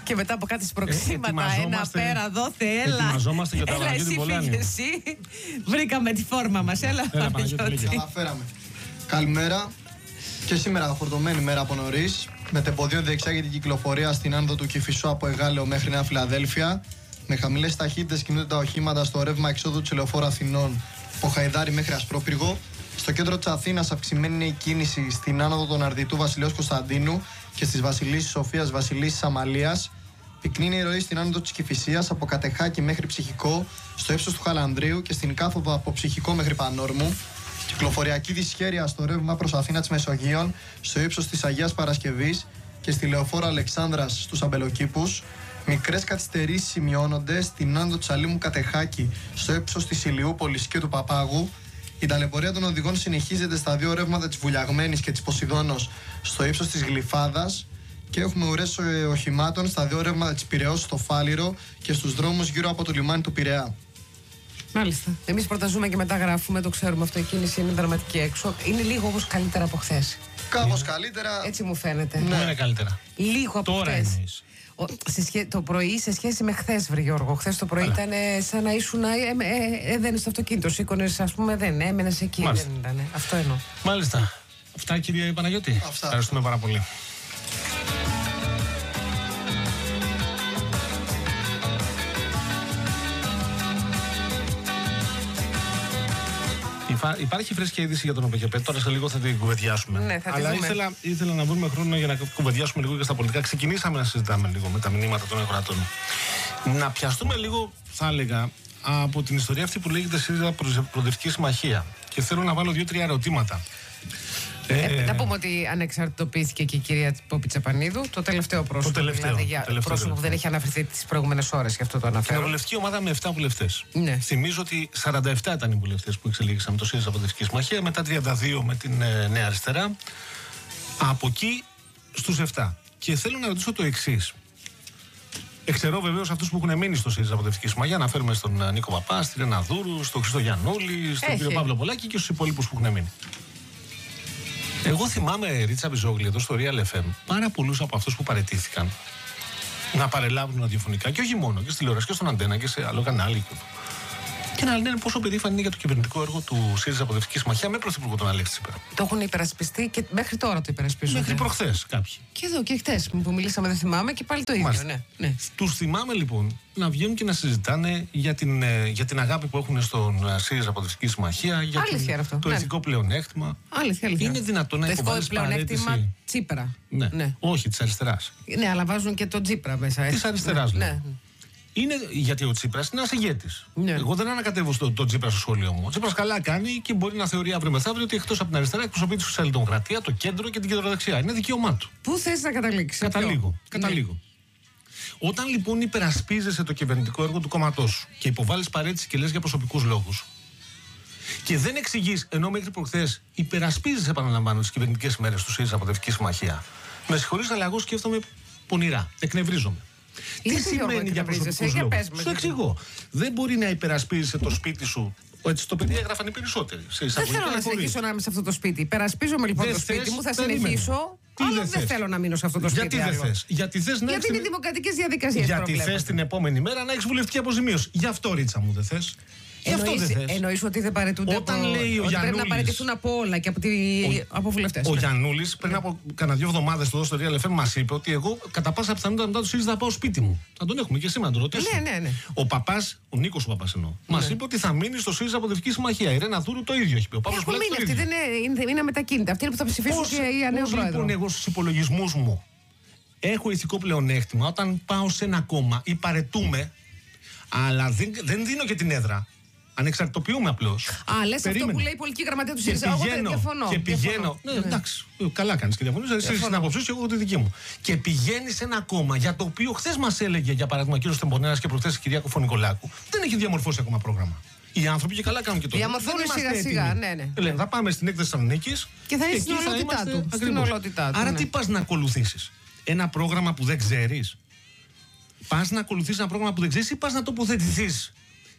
Και μετά από κάτι σπροξήματα, ένα πέρα, δώθε, έλα. Ετοιμαζόμαστε για τα Παναγιώτη Πολάνη. Εσύ, βρήκαμε τη φόρμα μας, έλα Παναγιώτη. Καταφέραμε. Καλημέρα. Και σήμερα φορτωμένη μέρα από νωρίς. Με τεμποδίο δεξιά για την κυκλοφορία στην άνοδο του Κηφισού από Εγάλεο μέχρι Νέα Φιλαδέλφια. Με χαμηλές ταχύτητες κινούνται τα οχήματα στο ρεύμα εξόδου του Λεωφόρου Αθηνών από Χαϊδάρη μέχρι Ασπρόπυργο. Στο κέντρο της Αθήνας αυξημένη είναι η κίνηση στην άνοδο των Αρδιτού Βασιλέως Κωνσταντίνου και στις Βασιλίσσης Σοφίας Βασιλίσσης Αμαλίας. Πυκνή είναι η ροή στην άνοδο της Κηφισίας από Κατεχάκη μέχρι Ψυχικό, στο ύψος του Χαλανδρίου και στην κάθοδο από Ψυχικό μέχρι Πανόρμου. Κυκλοφοριακή δυσχέρεια στο ρεύμα προς Αθήνα της Μεσογείων, στο ύψος της Αγίας Παρασκευής και στη Λεωφόρο Αλεξάνδρας στους Αμπελοκήπους. Μικρές καθυστερήσεις σημειώνονται στην άνοδο της Αλήμου Κατεχάκη, στο ύψος της Ηλιούπολης και του Παπάγου. Η ταλαιπωρία των οδηγών συνεχίζεται στα δύο ρεύματα της Βουλιαγμένης και της Ποσειδώνος, στο ύψος της Γλυφάδας. Και έχουμε ουρές οχημάτων στα δύο ρεύματα της Πειραιώς στο Φάληρο και στους δρόμους γύρω από το λιμάνι του Πειραιά. Μάλιστα. Εμείς πρωταζούμε και μετά γράφουμε, το ξέρουμε αυτό. Η κίνηση είναι δραματική έξω. Είναι λίγο όμως καλύτερα από χθες. Κάπως καλύτερα. Έτσι μου φαίνεται. Ναι, είναι καλύτερα. Λίγο από τώρα χθες. Το πρωί σε σχέση με χθες, βρε Γιώργο. Χθες το πρωί ήταν σαν να ήσουν. Δεν στο αυτοκίνητο. Σήκωνες, ας πούμε, δεν έμενες εκεί. Μάλιστα. Δεν ήταν. Αυτό εννοώ. Μάλιστα. Αυτά, κυρία Παναγιώτη. Αυτά. Ευχαριστούμε πάρα πολύ. Υπάρχει φρέσκια είδηση για τον ΟΠΕΚΕΠΕ. Τώρα σε λίγο θα την κουβεντιάσουμε. Ναι, θα αλλά δούμε. ήθελα να βρούμε χρόνο για να κουβεντιάσουμε λίγο και στα πολιτικά. Ξεκινήσαμε να συζητάμε λίγο με τα μηνύματα των αγορατών. Να πιαστούμε λίγο, θα έλεγα, από την ιστορία αυτή που λέγεται ΣΥΡΙΖΑ Προοδευτική Συμμαχία. Και θέλω να βάλω 2-3 ερωτήματα. Να πούμε ότι ανεξαρτητοποιήθηκε και η κυρία Πόπη Τσαπανίδου, το τελευταίο πρόσωπο. Πρόσωπο που δεν έχει αναφερθεί τις προηγούμενες ώρες, γι' αυτό το αναφέρω. Κοινοβουλευτική ομάδα με 7 βουλευτές. Ναι. Θυμίζω ότι 47 ήταν οι βουλευτές που εξελίξαμε το ΣΥΡΙΖΑ Προοδευτική Συμμαχία, μετά 32 με την Νέα Αριστερά. Από εκεί στους 7. Και θέλω να ρωτήσω το εξής. Εξαιρώ βεβαίως αυτούς που έχουν μείνει στο ΣΥΡΙΖΑ Προοδευτική Συμμαχία. Αναφέρουμε στον Νίκο Παπά, στη Ρένα Δούρου, στον Χρήστο Γιαννούλη, στον κύριο Παύλο Πολάκη και στους υπόλοιπους που έχουν μείνει. Εγώ θυμάμαι, Ρίτσα Βιζόγλη, εδώ στο Real FM, πάρα πολλούς από αυτούς που παραιτήθηκαν να παρελάβουν ραδιοφωνικά και όχι μόνο, και στη τηλεόραση και στον Αντένα και σε άλλο κανάλι. Και να λένε πόσο περήφανοι είναι για το κυβερνητικό έργο του ΣΥΡΙΖΑ Προοδευτική Συμμαχία με πρωθυπουργό τον Αλέξη Τσίπρα. Το έχουν υπερασπιστεί και μέχρι τώρα το υπερασπίζουν. Μέχρι προχθές κάποιοι. Και εδώ και χτες που μιλήσαμε, δεν θυμάμαι, και πάλι το ίδιο. Ναι. Τους θυμάμαι λοιπόν να βγαίνουν και να συζητάνε για την αγάπη που έχουν στον ΣΥΡΙΖΑ Προοδευτική Συμμαχία, για το ηθικό πλεονέκτημα. Αλήθεια. Είναι δυνατόν να υποβάλεις παρέτηση? Τσίπρα. Ναι. Όχι, της αριστεράς. Ναι, αλλά βάζουν και τον Τσίπρα μέσα. Της αριστεράς, ναι. Είναι γιατί ο Τσίπρας είναι ένας ηγέτης. Ναι. Εγώ δεν ανακατεύω τον Τσίπρα στο σχολείο μου. Ο Τσίπρας καλά κάνει και μπορεί να θεωρεί αύριο μεθαύριο ότι εκτός από την αριστερά εκπροσωπεί τη σοσιαλδημοκρατία, το κέντρο και την κεντροδεξιά. Είναι δικαίωμά του. Πού θες να καταλήξεις? Καταλήγω. Όταν λοιπόν υπερασπίζεσαι το κυβερνητικό έργο του κόμματός σου και υποβάλλεις παρέτηση και λες για προσωπικούς λόγους και δεν εξηγείς, ενώ μέχρι προχθές υπερασπίζεσαι, επαναλαμβάνω, τις κυβερνητικές μέρες του ΣΥΡΙΖΑ Προοδευτική Συμμαχία, με συγχωρείς, αλλά εγώ σκέφτομαι πονηρά, εκνευρίζομαι. Τι σημαίνει για προσωπικούς λόγους? Σου εξηγώ. Δεν μπορεί να υπερασπίζεσαι το σπίτι σου. Έτσι, στο παιδί έγραφαν οι περισσότεροι. Δεν θέλω να συνεχίσω να είμαι σε αυτό το σπίτι. Υπερασπίζομαι λοιπόν το σπίτι μου, θα συνεχίσω. Αλλά δεν θέλω να μείνω σε αυτό το σπίτι. Γιατί δεν θες? Γιατί είναι δημοκρατικές διαδικασίες. Γιατί θες την επόμενη μέρα να έχεις βουλευτική αποζημίωση. Γι' αυτό, Ρίτσα μου, δεν θες? Εννοείς ότι δεν παρετούνται? Όταν λέει ο Γιαννούλης, πρέπει να παρετηθούν από όλα και από βουλευτές. Ο Γιαννούλης πριν από κανένα 2 εβδομάδες εδώ στο Real FM μας είπε ότι εγώ κατά πάσα πιθανότητα μετά το ΣΥΡΙΖΑ θα πάω σπίτι μου. Θα τον έχουμε και σήμερα να τον ρωτήσουμε. Ναι. Ο Παπάς, ο Νίκος ο Παπάς εννοώ, μας είπε ότι θα μείνει στο ΣΥΡΙΖΑ Προοδευτική Συμμαχία. Η Ρένα Δούρου το ίδιο έχει πει. Έχουν μείνει αυτοί, δεν είναι αμετακίνητα. Αυτοί είναι που θα ψηφίσουν και οι νέο πρόεδρο. Λοιπόν, εγώ στους υπολογισμούς μου έχω ηθικό πλεονέκτημα όταν πάω σε ένα κόμμα ή παρετούμε, αλλά δεν δίνω και την έδρα. Ανεξαρτητοποιούμε απλώς. Λες αυτό που λέει η πολιτική γραμματεία του ΣΥΡΙΖΑ. Εγώ δεν διαφωνώ. Και πηγαίνω. Ναι, εντάξει, καλά κάνεις και διαφωνείς. Εσύ έχεις την άποψή σου και εγώ έχω τη δική μου. Και πηγαίνεις σε ένα κόμμα για το οποίο χθες μας έλεγε, για παράδειγμα, ο κύριος Τεμπονέρας και προχθές η κυρία Κοφωνικολάκου, δεν έχει διαμορφώσει ακόμα πρόγραμμα. Οι άνθρωποι και καλά κάνουν και τώρα. Διαμορφώνουν σιγά-σιγά. Ναι. Θα πάμε στην έκθεση Θεσσαλονίκης και θα είναι στην ολότητά του. Άρα τι πας να ακολουθήσεις? Ένα πρόγραμμα που δεν ξέρεις? Πας να ακολουθήσεις ένα πρόγραμμα που δεν ξέρεις ή πας να τοποθετηθείς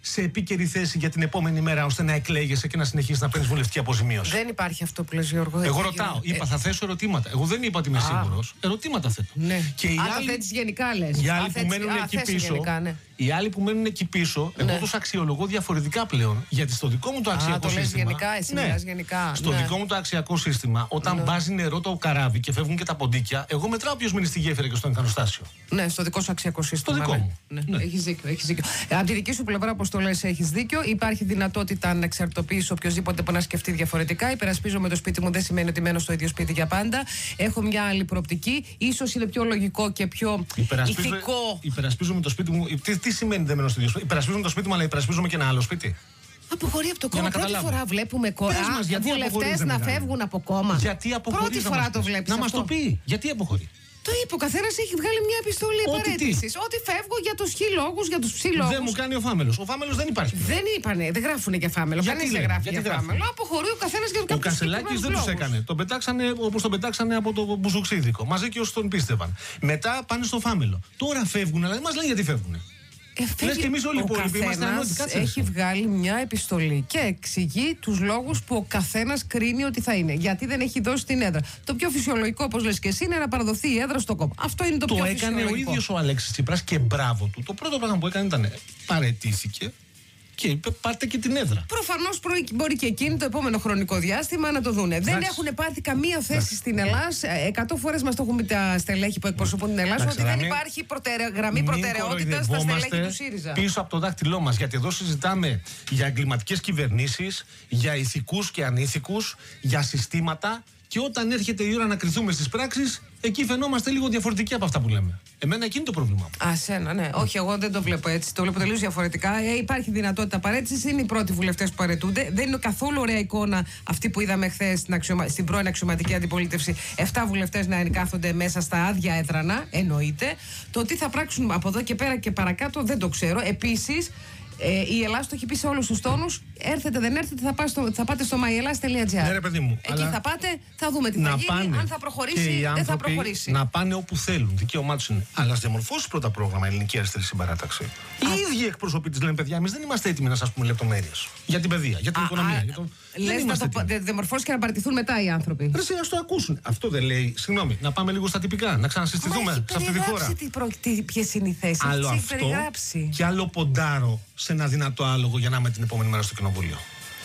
σε επίκαιρη θέση για την επόμενη μέρα ώστε να εκλέγεσαι και να συνεχίσεις να παίρνεις βουλευτική αποζημίωση? Δεν υπάρχει αυτό που λες, Γιώργο. Εγώ ρωτάω. Είπα θα θέσω ερωτήματα. Εγώ δεν είπα ότι είμαι σίγουρος. Ερωτήματα θέτω. Ναι. Και οι άλλοι, θέτεις γενικά, λες. Οι άλλοι που μένουν εκεί πίσω. Γενικά, ναι. Οι άλλοι που μένουν εκεί πίσω, εγώ τους αξιολογώ διαφορετικά πλέον. Γιατί στο δικό μου το αξιακό σύστημα. Το λες γενικά, εσύ μιλάς γενικά. Στο δικό μου το αξιακό σύστημα, όταν μπάζει νερό το καράβι και φεύγουν και τα ποντίκια, εγώ μετράω ποιος μείνει στη γέφυρα και στον εικανοστάσιο. Ναι, στο δικό σου αξιακό σύστημα. Στο δικό μου. Ναι. Έχεις δίκιο. Από τη δική σου πλευρά, όπως το λες, έχεις δίκιο. Υπάρχει δυνατότητα ανεξαρτοποίηση οποιοδήποτε που να σκεφτεί διαφορετικά. Υπερασπίζομαι το σπίτι μου, δεν σημαίνει ότι μένω στο ίδιο σπίτι για πάντα. Έχω μια άλλη προοπτική. Ίσως είναι πιο λογικό και πιο ηθικό. Υπερασπίζομαι το σπίτι μου. Τι σημαίνει δεν μένω στο ίδιο σπίτι? Υπερασπίζομαι το σπίτι μου, αλλά υπερασπίζομαι και ένα άλλο σπίτι. Αποχωρεί από το κόμμα. Πρώτη φορά βλέπουμε βουλευτές να φεύγουν από κόμμα. Γιατί αποχωρεί? Πρώτη φορά το βλέπεις. Να μας το πει. Γιατί αποχωρεί? Το είπε, ο καθένας έχει βγάλει μια επιστολή παρέτησης. Ότι φεύγω για τους χι λόγους, για τους ψι λόγους. Δεν μου κάνει ο Φάμελος. Ο Φάμελος δεν υπάρχει. Δεν είπανε, δεν γράφουνε για Φάμελο. Κανείς δεν γράφει για Φάμελο. Αποχωρεί ο καθένας για κάποιο. Ο Κασελάκης δεν τους έκανε. Τον πετάξανε όπως τον πετάξανε από το Μπουζουξίδικο. Μαζί και όσοι τον πίστευαν. Μετά πάνε στο Φάμελο. Τώρα φεύγουν, αλλά δεν μας λένε γιατί φεύγουν. Λες και εμείς όλοι οι υπόλοιποι είμαστε ανώδικοι. Έχει βγάλει μια επιστολή και εξηγεί τους λόγους που ο καθένας κρίνει ότι θα είναι. Γιατί δεν έχει δώσει την έδρα. Το πιο φυσιολογικό, όπως λες και εσύ, είναι να παραδοθεί η έδρα στο κόμμα. Αυτό είναι το πιο φυσιολογικό. Το έκανε ο ίδιος ο Αλέξης Τσίπρας και μπράβο του. Το πρώτο πράγμα που έκανε ήταν παραιτήθηκε και είπε πάρτε και την έδρα. Προφανώς μπορεί και εκείνοι το επόμενο χρονικό διάστημα να το δούνε. Δεν έχουν πάρθει καμία θέση στην Ελλάδα. 100 φορές μας το έχουν πει τα στελέχη που εκπροσωπούν την Ελλάδα ότι δεν υπάρχει γραμμή προτεραιότητας στα στελέχη του ΣΥΡΙΖΑ. Πίσω από το δάχτυλό μας. Γιατί εδώ συζητάμε για εγκληματικές κυβερνήσεις, για ηθικούς και ανήθικους, για συστήματα. Και όταν έρχεται η ώρα να κριθούμε στις πράξεις, εκεί φαινόμαστε λίγο διαφορετικοί από αυτά που λέμε. Εμένα εκείνη το πρόβλημα. Σένα, ναι. Όχι, εγώ δεν το βλέπω έτσι. Το βλέπω τελείως διαφορετικά. Υπάρχει δυνατότητα παρέτησης. Είναι οι πρώτοι βουλευτές που παρετούνται. Δεν είναι καθόλου ωραία εικόνα αυτή που είδαμε χθες στην πρώην αξιωματική αντιπολίτευση. 7 βουλευτές να κάθονται μέσα στα άδεια έδρανα. Εννοείται. Το τι θα πράξουν από εδώ και πέρα και παρακάτω δεν το ξέρω. Επίσης, η Ελλάδα το έχει πει σε όλους τους τόνους. Έρθετε, δεν έρθετε, θα πάτε στο myellas.gr. Ναι, ρε παιδί μου. Εκεί θα πάτε, θα δούμε τι θα γίνει. Αν θα προχωρήσει, δεν θα προχωρήσει. Να πάνε όπου θέλουν. Δικαίωμά τους είναι. Αλλά ας διαμορφώσει πρώτα πρόγραμμα η Ελληνική Αριστερή Συμπαράταξη. Οι ίδιοι εκπροσωποί της λένε: παιδιά, εμείς δεν είμαστε έτοιμοι να σας πούμε λεπτομέρειες. Για την παιδεία, για την οικονομία. Λες να το διαμορφώσει και να παραιτηθούν μετά οι άνθρωποι. Ρε, ας το ακούσουν. Αυτό δεν λέει. Συγγνώμη, να πάμε λίγο στα τυπικά, να ξανασυστηθούμε σε αυτή τη χώρα. Ποιες είναι οι θέσεις. Άλλο αυτό και άλλο ποντάρω σε ένα δυνατό άλογο για να είμαι την επόμενη μέρα στο κοινοβούλιο.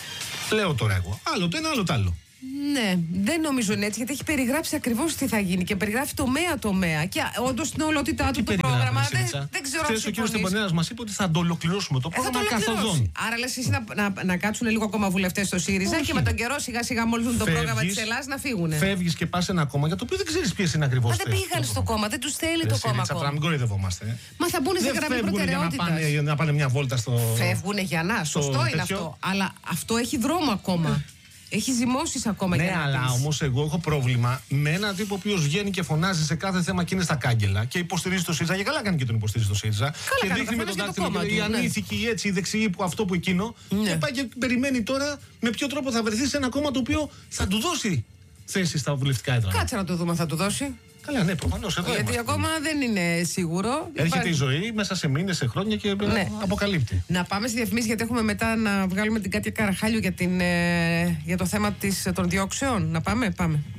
Λέω τώρα εγώ. Άλλο το ένα, άλλο το άλλο. Ναι, δεν νομίζω είναι έτσι, γιατί έχει περιγράψει ακριβώς τι θα γίνει και περιγράφει τομέα. Και όντως στην ολότητά του το πρόγραμμα. Δεν ξέρω αν ο κύριος Στεμπανέρας μας είπε ότι θα το ολοκληρώσουμε το πρόγραμμα καθοδόν. Άρα λες εσύ να κάτσουν λίγο ακόμα βουλευτές στο ΣΥΡΙΖΑ και με τον καιρό σιγά-σιγά μόλις δουν το πρόγραμμα της Ελλάδας να φύγουν. Φεύγεις και πας σε ένα κόμμα για το οποίο δεν ξέρεις ποιες είναι ακριβώς. Δεν πήγαν στο κόμμα, δεν τους θέλει το κόμμα. Τώρα μην κοροϊδευόμαστε. Μα θα μπουν σε γραμμή προτεραιότητας. Να πάνε μια βόλτα στο. Φεύγουν για να, σωστό είναι αυτό. Αλλά αυτό έχει δρόμο ακόμα. Έχει ζυμώσεις ακόμα. Ναι, για να αλλά όμως εγώ έχω πρόβλημα με έναν τύπο ο οποίος βγαίνει και φωνάζει σε κάθε θέμα και είναι στα κάγκελα και υποστηρίζει το ΣΥΡΙΖΑ. Και καλά κάνει και τον υποστηρίζει το ΣΥΡΙΖΑ. Και δείχνει με τον δάχτυλο οι ανήθικοι, οι έτσι, οι δεξιοί, που αυτό που εκείνο. Και πάει και περιμένει τώρα με ποιο τρόπο θα βρεθεί σε ένα κόμμα το οποίο θα του δώσει θέση στα βουλευτικά έδρανα. Κάτσε να το δούμε, θα του δώσει. Καλά, ναι, προφανώς. Γιατί ακόμα δεν είναι σίγουρο. Έρχεται η ζωή μέσα σε μήνες, σε χρόνια και αποκαλύπτει. Να πάμε στη διαφημίση, γιατί έχουμε μετά να βγάλουμε την Κάτια Καραχάλιου για το θέμα των διώξεων. Να πάμε.